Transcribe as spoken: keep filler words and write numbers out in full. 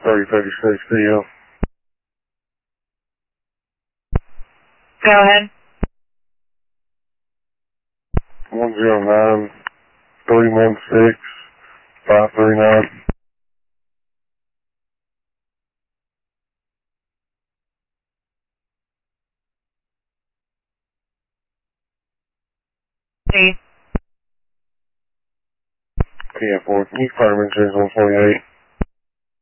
thirty thirty-six P M. Go ahead. one zero nine, three one six, five three nine. Please. P F four, can you confirm insurance one forty-eight?